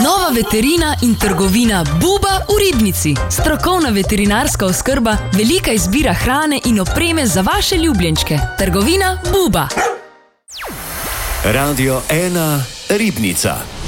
Nova veterina in trgovina Buba v Ribnici. Strokovna veterinarska oskrba, velika izbira hrane in opreme za vaše ljubljenčke. Trgovina Buba. Radio 1 Ribnica.